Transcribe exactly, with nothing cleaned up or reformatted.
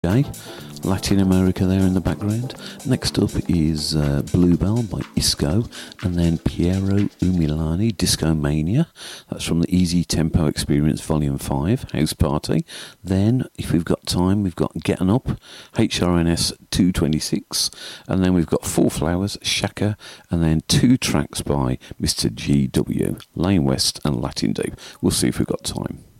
Okay, Latin America there in the background. Next up is uh, Bluebell by Isco, and then Piero Umiliani, Disco Mania. That's from the Easy Tempo Experience Volume five, House Party. Then, if we've got time, we've got Getting Up, H R N S two twenty-six, and then we've got Four Flowers, Shaka, and then two tracks by Mister G W, Lane West and Latin Deep. We'll see if we've got time.